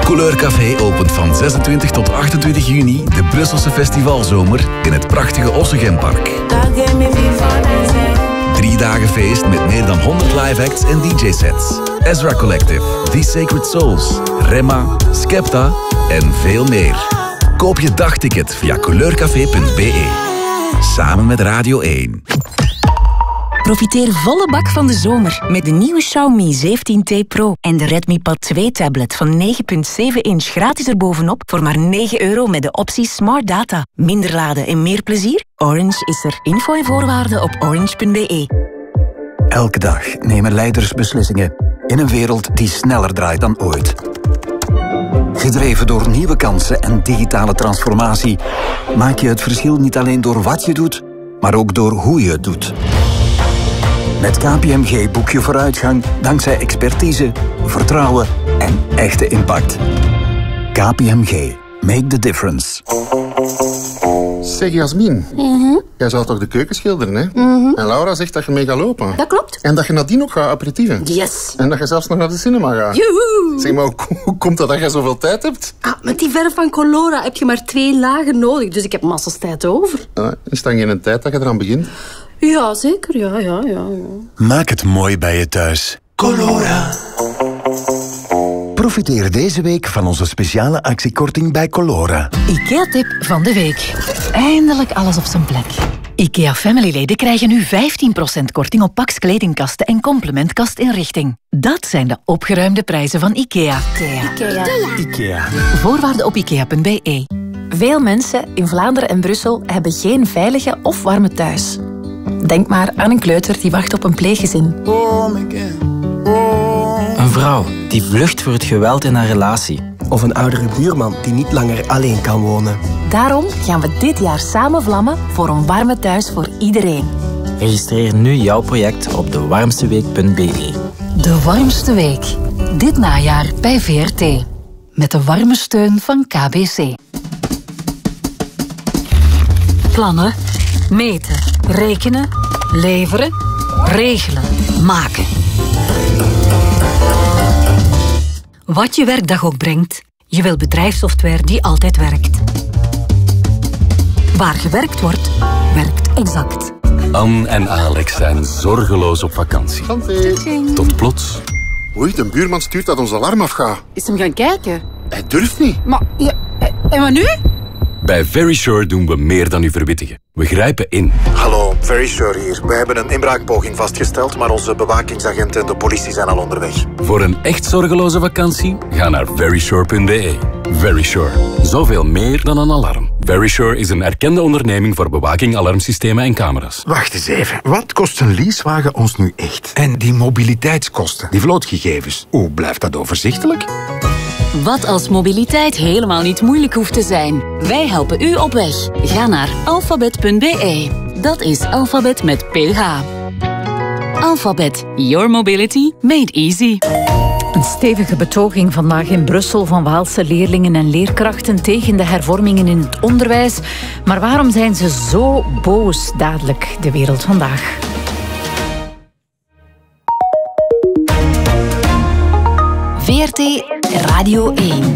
Couleur Café opent van 26 tot 28 juni de Brusselse festivalzomer in het prachtige Ossegempark. 3 dagen feest met meer dan 100 live acts en DJ-sets. Ezra Collective, The Sacred Souls, Remma, Skepta en veel meer. Koop je dagticket via couleurcafé.be. Samen met Radio 1. Profiteer volle bak van de zomer met de nieuwe Xiaomi 17T Pro en de Redmi Pad 2 tablet van 9,7 inch gratis erbovenop voor maar €9 met de optie Smart Data. Minder laden en meer plezier? Orange is er. Info en voorwaarden op orange.be. Elke dag nemen leiders beslissingen in een wereld die sneller draait dan ooit. Gedreven door nieuwe kansen en digitale transformatie maak je het verschil niet alleen door wat je doet, maar ook door hoe je het doet. Met KPMG boek je vooruitgang dankzij expertise, vertrouwen en echte impact. KPMG. Make the difference. Zeg Jasmin, jij zou toch de keuken schilderen, hè? En Laura zegt dat je mee gaat lopen. Dat klopt. En dat je nadien ook gaat aperitieven. Yes. En dat je zelfs nog naar de cinema gaat. Joehoe. Zeg maar, hoe komt dat je zoveel tijd hebt? Met die verf van Colora heb je maar 2 lagen nodig, dus ik heb massas tijd over. Is dan geen tijd dat je eraan begint? Ja, zeker. Ja. Maak het mooi bij je thuis. Colora. Profiteer deze week van onze speciale actiekorting bij Colora. IKEA-tip van de week. Eindelijk alles op zijn plek. IKEA Family-leden krijgen nu 15% korting op Pax kledingkasten en complementkastinrichting. Dat zijn de opgeruimde prijzen van IKEA. IKEA. Voorwaarden op ikea.be. Veel mensen in Vlaanderen en Brussel hebben geen veilige of warme thuis. Denk maar aan een kleuter die wacht op een pleeggezin. Een vrouw die vlucht voor het geweld in haar relatie. Of een oudere buurman die niet langer alleen kan wonen. Daarom gaan we dit jaar samen vlammen voor een warme thuis voor iedereen. Registreer nu jouw project op dewarmsteweek.be. De warmste week. Dit najaar bij VRT. Met de warme steun van KBC. Plannen, meten, rekenen, leveren, regelen, maken. Wat je werkdag ook brengt, je wil bedrijfssoftware die altijd werkt. Waar gewerkt wordt, werkt Exact. Anne en Alex zijn zorgeloos op vakantie. Tot plots. Oei, de buurman stuurt dat ons alarm afgaat. Is hem gaan kijken? Hij durft niet. Maar, ja, en wat nu? Bij Verisure doen we meer dan u verwittigen. We grijpen in. Hallo, Verisure hier. We hebben een inbraakpoging vastgesteld, maar onze bewakingsagent en de politie zijn al onderweg. Voor een echt zorgeloze vakantie, ga naar verisure.be. Verisure. Zoveel meer dan een alarm. Verisure is een erkende onderneming voor bewaking, alarmsystemen en camera's. Wacht eens even. Wat kost een leasewagen ons nu echt? En die mobiliteitskosten, die vlootgegevens, hoe blijft dat overzichtelijk? Wat als mobiliteit helemaal niet moeilijk hoeft te zijn? Wij helpen u op weg. Ga naar alphabet.be. Dat is alfabet met PH. Alphabet. Your mobility made easy. Een stevige betoging vandaag in Brussel van Waalse leerlingen en leerkrachten tegen de hervormingen in het onderwijs. Maar waarom zijn ze zo boos? Dadelijk de wereld vandaag. VRT Radio 1.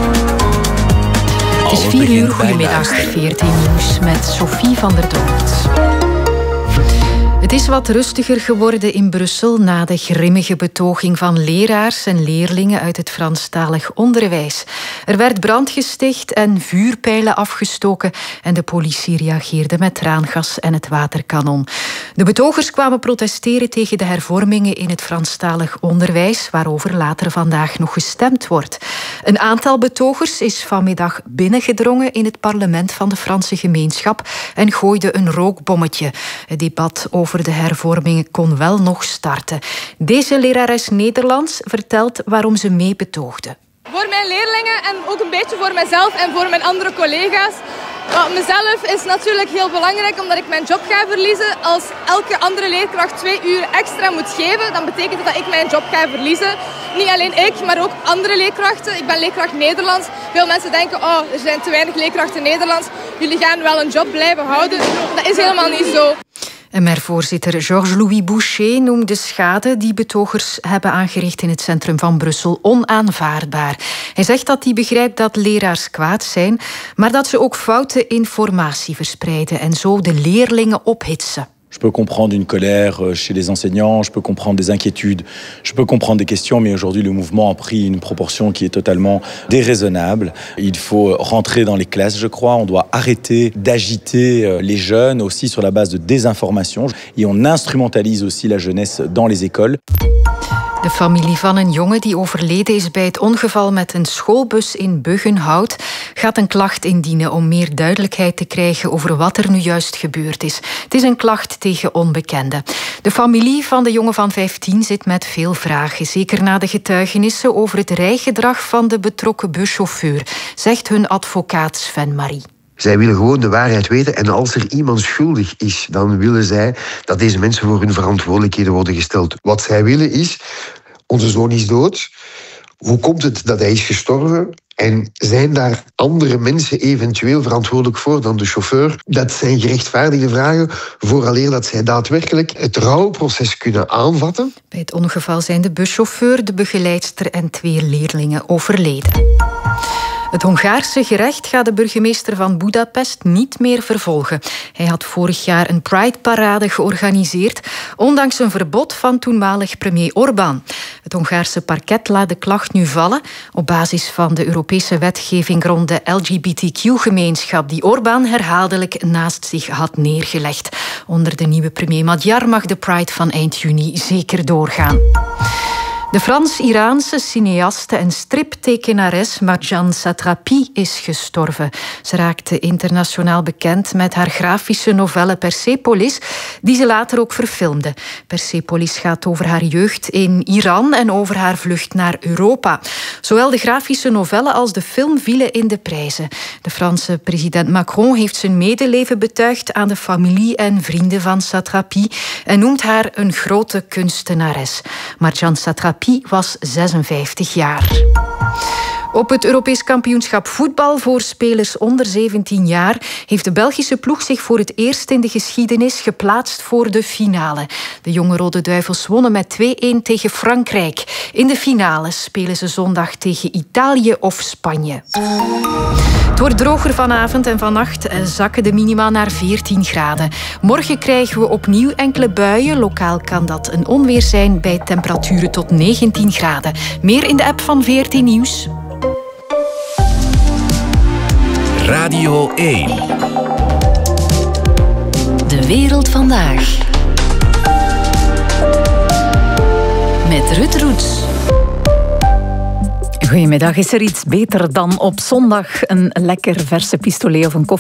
Het is 4 uur. Goedemiddag. 14 nieuws met Sophie van der Doort. Het is wat rustiger geworden in Brussel na de grimmige betoging van leraars en leerlingen uit het Franstalig onderwijs. Er werd brand gesticht en vuurpijlen afgestoken en de politie reageerde met traangas en het waterkanon. De betogers kwamen protesteren tegen de hervormingen in het Franstalig onderwijs, waarover later vandaag nog gestemd wordt. Een aantal betogers is vanmiddag binnengedrongen in het parlement van de Franse gemeenschap en gooide een rookbommetje. Het debat over de hervormingen kon wel nog starten. Deze lerares Nederlands vertelt waarom ze mee betoogde. Voor mijn leerlingen en ook een beetje voor mezelf en voor mijn andere collega's. Mezelf is natuurlijk heel belangrijk omdat ik mijn job ga verliezen. Als elke andere leerkracht 2 uur extra moet geven, dan betekent dat ik mijn job ga verliezen. Niet alleen ik, maar ook andere leerkrachten. Ik ben leerkracht Nederlands. Veel mensen denken, er zijn te weinig leerkrachten Nederlands. Jullie gaan wel een job blijven houden. Dat is helemaal niet zo. MR-voorzitter Georges-Louis Boucher noemt de schade die betogers hebben aangericht in het centrum van Brussel onaanvaardbaar. Hij zegt dat hij begrijpt dat leraars kwaad zijn, maar dat ze ook foute informatie verspreiden en zo de leerlingen ophitsen. Je peux comprendre une colère chez les enseignants, je peux comprendre des inquiétudes, je peux comprendre des questions, mais aujourd'hui le mouvement a pris une proportion qui est totalement déraisonnable. Il faut rentrer dans les classes, je crois. On doit arrêter d'agiter les jeunes aussi sur la base de désinformation. Et on instrumentalise aussi la jeunesse dans les écoles. De familie van een jongen die overleden is bij het ongeval met een schoolbus in Buggenhout gaat een klacht indienen om meer duidelijkheid te krijgen over wat er nu juist gebeurd is. Het is een klacht tegen onbekenden. De familie van de jongen van 15 zit met veel vragen, zeker na de getuigenissen over het rijgedrag van de betrokken buschauffeur, zegt hun advocaat Sven Marie. Zij willen gewoon de waarheid weten en als er iemand schuldig is, dan willen zij dat deze mensen voor hun verantwoordelijkheden worden gesteld. Wat zij willen is, onze zoon is dood. Hoe komt het dat hij is gestorven? En zijn daar andere mensen eventueel verantwoordelijk voor dan de chauffeur? Dat zijn gerechtvaardigde vragen vooraleer dat zij daadwerkelijk het rouwproces kunnen aanvatten. Bij het ongeval zijn de buschauffeur, de begeleidster en 2 leerlingen overleden. Het Hongaarse gerecht gaat de burgemeester van Boedapest niet meer vervolgen. Hij had vorig jaar een Pride-parade georganiseerd, ondanks een verbod van toenmalig premier Orbán. Het Hongaarse parket laat de klacht nu vallen op basis van de Europese wetgeving rond de LGBTQ-gemeenschap die Orbán herhaaldelijk naast zich had neergelegd. Onder de nieuwe premier Magyar mag de Pride van eind juni zeker doorgaan. De Frans-Iraanse cineaste en striptekenares Marjane Satrapi is gestorven. Ze raakte internationaal bekend met haar grafische novelle Persepolis, die ze later ook verfilmde. Persepolis gaat over haar jeugd in Iran en over haar vlucht naar Europa. Zowel de grafische novelle als de film vielen in de prijzen. De Franse president Macron heeft zijn medeleven betuigd aan de familie en vrienden van Satrapi en noemt haar een grote kunstenares. Marjane Satrapi was 56 jaar. Op het Europees kampioenschap voetbal voor spelers onder 17 jaar heeft de Belgische ploeg zich voor het eerst in de geschiedenis geplaatst voor de finale. De jonge Rode Duivels wonnen met 2-1 tegen Frankrijk. In de finale spelen ze zondag tegen Italië of Spanje. Het wordt droger vanavond en vannacht zakken de minima naar 14 graden. Morgen krijgen we opnieuw enkele buien. Lokaal kan dat een onweer zijn bij temperaturen tot 19 graden. Meer in de app van 14 Nieuws. Radio 1. De wereld vandaag. Met Ruud Roets. Goedemiddag. Is er iets beter dan op zondag een lekker verse pistolet of een koffie